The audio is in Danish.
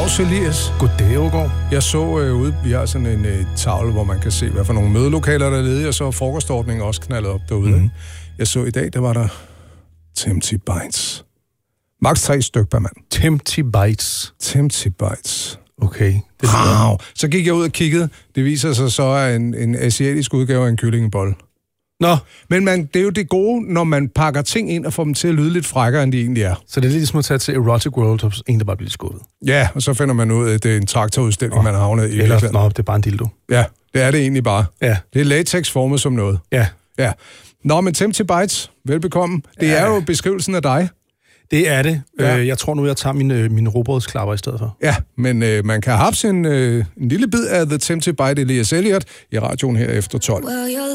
Dags, Elias. Goddag, Ågaard. Jeg så ude, vi har sådan en tavle, hvor man kan se, hvad for nogle mødelokaler der er ledige, og så er frokostordningen også knaldet op derude. Mm-hmm. Jeg så i dag, der var der Tempty Bites. Max 3 styk per mand. Tempty Bites. Tempty Bites. Okay. Wow. Så gik jeg ud og kiggede. Det viser sig så af en asiatisk udgave af en kyllingebolle. Nå. Men det er jo det gode, når man pakker ting ind og får dem til at lyde lidt frækkere, end de egentlig er. Så det er lidt ligesom at tage til Erotic World, og en, der bare bliver skuffet. Ja, og så finder man ud af, at det er en traktorudstilling, man har havnet i. Eller, det er bare en dildo. Ja, det er det egentlig bare. Ja. Det er latex formet som noget. Ja. Ja. Nå, men Tempty Bites, velbekomme. Det er jo beskrivelsen af dig. Det er det. Ja. Jeg tror nu, jeg tager mine rugbrødsklapper i stedet for. Ja, men man kan have en lille bid af The Tempty Bite, Elias Elliot, i radioen her efter 12.